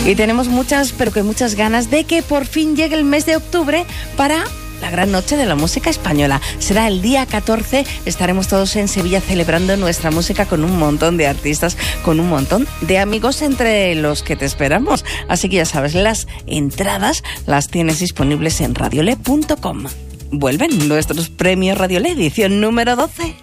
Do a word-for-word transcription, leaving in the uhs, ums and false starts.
Y tenemos muchas, pero que muchas ganas de que por fin llegue el mes de octubre para la gran noche de la música española. Será el día catorce, estaremos todos en Sevilla celebrando nuestra música con un montón de artistas, con un montón de amigos entre los que te esperamos. Así que ya sabes, las entradas las tienes disponibles en radiole punto com. Vuelven nuestros premios Radiole, edición número doce.